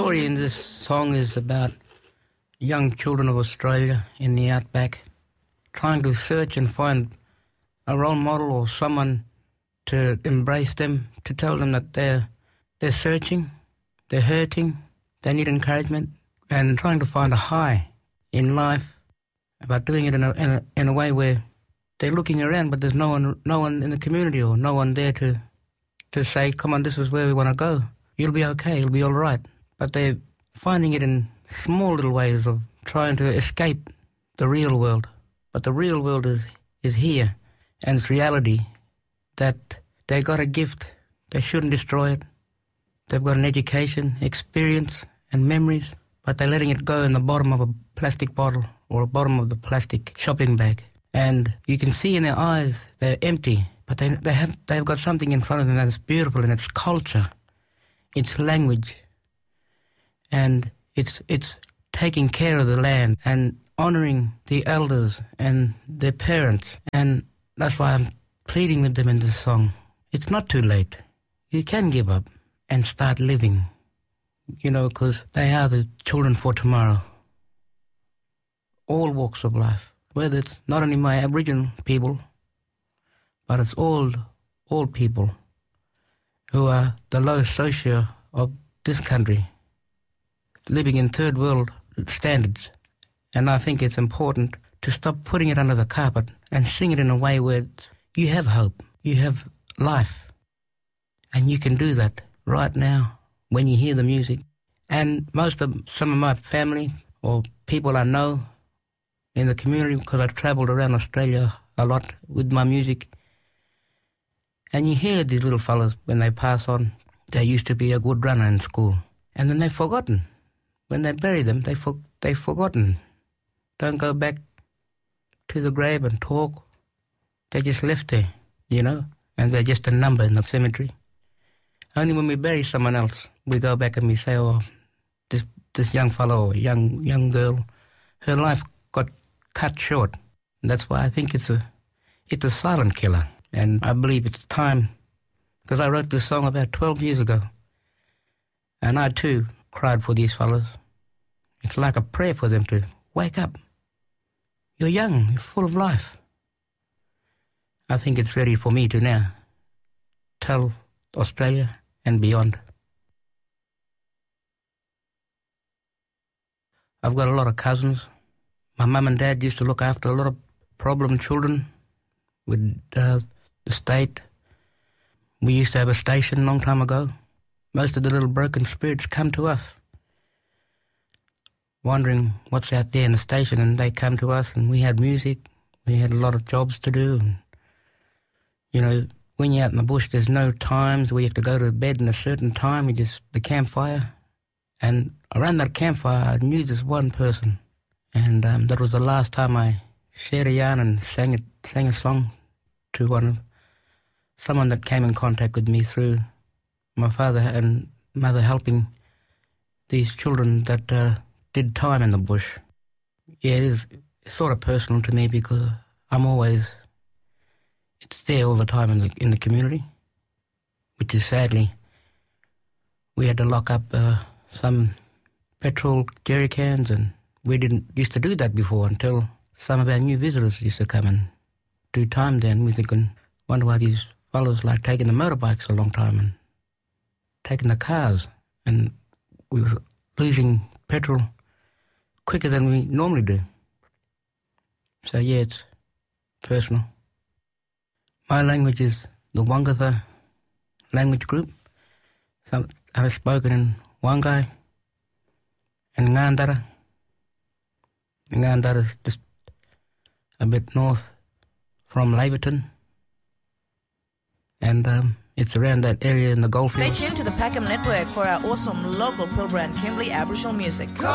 story in this song is about young children of Australia in the outback trying to search and find a role model or someone to embrace them, to tell them that they're searching, they're hurting, they need encouragement, and trying to find a high in life, but doing it in a way where they're looking around, but there's no one in the community or no one there to say, come on, this is where we want to go. You'll be okay, you'll be all right. But they're finding it in small little ways of trying to escape the real world. But the real world is here, and it's reality that they got a gift. They shouldn't destroy it. They've got an education, experience, and memories, but they're letting it go in the bottom of a plastic bottle or the bottom of the plastic shopping bag. And you can see in their eyes they're empty, but they've got something in front of them that's beautiful, and it's culture, it's language, and it's taking care of the land and honouring the elders and their parents. And that's why I'm pleading with them in this song. It's not too late. You can give up and start living, because they are the children for tomorrow. All walks of life, whether it's not only my Aboriginal people, but it's all people who are the lowest socio of this country, living in third world standards. And I think it's important to stop putting it under the carpet and sing it in a way where you have hope, you have life, and you can do that right now when you hear the music. And some of my family or people I know in the community, because I've travelled around Australia a lot with my music, and you hear these little fellas when they pass on, they used to be a good runner in school, and then they've forgotten. When they bury them, they've forgotten. Don't go back to the grave and talk. They're just left there, and they're just a number in the cemetery. Only when we bury someone else, we go back and we say, oh, this young fellow or young girl, her life got cut short. And that's why I think it's a silent killer. And I believe it's time, because I wrote this song about 12 years ago. And I too cried for these fellas. It's like a prayer for them to wake up. You're young, you're full of life. I think it's ready for me to now tell Australia and beyond. I've got a lot of cousins. My mum and dad used to look after a lot of problem children with the state. We used to have a station a long time ago. Most of the little broken spirits come to us, wondering what's out there in the station, and they come to us, and we had music. We had a lot of jobs to do. And, when you're out in the bush, there's no times where you have to go to bed in a certain time. The campfire. And around that campfire, I knew this one person. And that was the last time I shared a yarn and sang a song to someone that came in contact with me through my father and mother helping these children that did time in the bush. Yeah, it is sort of personal to me because it's there all the time in the community, which is sadly, we had to lock up some petrol jerry cans, and we didn't used to do that before until some of our new visitors used to come and do time there, and we thinking, wonder why these fellows like taking the motorbikes a long time and taking the cars, and we were losing petrol quicker than we normally do. So yeah, it's personal. My language is the Wangatha language group. So I've spoken in Wangai and Ngandara. Ngandara is just a bit north from Laverton. And it's around that area in the Goldfields. Stay tuned to the Packham Network for our awesome local Pilbara and Kimberley Aboriginal music.